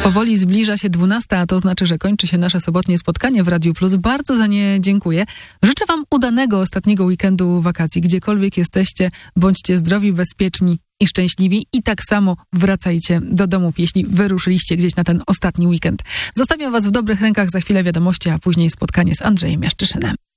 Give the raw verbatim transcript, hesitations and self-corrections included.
Powoli zbliża się dwunasta, a to znaczy, że kończy się nasze sobotnie spotkanie w Radiu Plus. Bardzo za nie dziękuję. Życzę wam udanego ostatniego weekendu wakacji. Gdziekolwiek jesteście, bądźcie zdrowi, bezpieczni i szczęśliwi i tak samo wracajcie do domów, jeśli wyruszyliście gdzieś na ten ostatni weekend. Zostawiam was w dobrych rękach, za chwilę wiadomości, a później spotkanie z Andrzejem Jaszczyszynem.